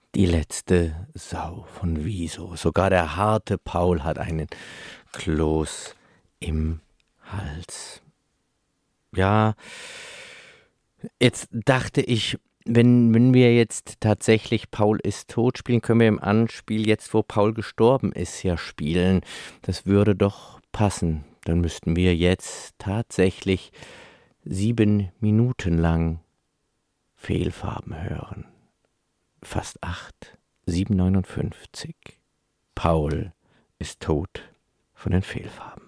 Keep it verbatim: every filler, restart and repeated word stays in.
Die letzte Sau von Wieso. Sogar der harte Paul hat einen Kloß im Hals. Ja, jetzt dachte ich, wenn, wenn wir jetzt tatsächlich Paul ist tot spielen, können wir im Anspiel jetzt, wo Paul gestorben ist, ja spielen. Das würde doch passen. Dann müssten wir jetzt tatsächlich sieben Minuten lang Fehlfarben hören. Fast acht. sieben neunundfünfzig. Paul ist tot von den Fehlfarben.